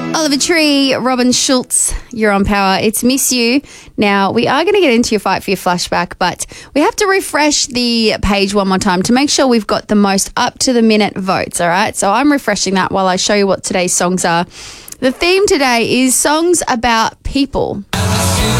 Oliver Tree, Robin Schulz, you're on Power. It's Miss You. Now, we are going to get into your Fight for Your flashback, but we have to refresh the page one more time to make sure we've got the most up-to-the-minute votes, all right? So I'm refreshing that while I show you what today's songs are. The theme today is songs about people.